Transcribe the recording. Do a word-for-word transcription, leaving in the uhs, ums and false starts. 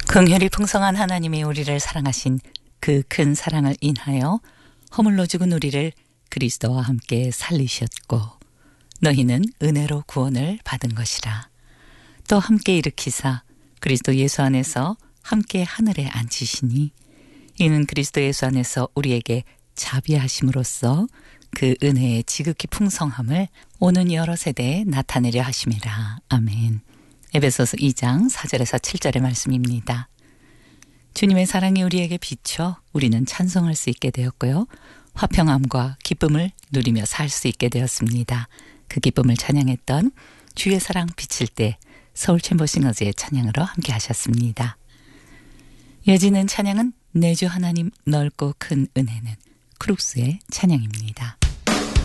긍휼이 풍성한 하나님이 우리를 사랑하신 그 큰 사랑을 인하여 허물로 죽은 우리를 그리스도와 함께 살리셨고 너희는 은혜로 구원을 받은 것이라. 또 함께 일으키사 그리스도 예수 안에서 함께 하늘에 앉히시니 이는 그리스도 예수 안에서 우리에게 자비하심으로써 그 은혜의 지극히 풍성함을 오는 여러 세대에 나타내려 하심이라. 아멘. 에베소서 이 장 사 절에서 칠 절의 말씀입니다. 주님의 사랑이 우리에게 비춰 우리는 찬송할 수 있게 되었고요. 화평함과 기쁨을 누리며 살 수 있게 되었습니다. 그 기쁨을 찬양했던 주의 사랑 비칠 때 서울 챔버싱어즈의 찬양으로 함께 하셨습니다. 이어지는 찬양은 내 주 하나님 넓고 큰 은혜는 크룩스의 찬양입니다.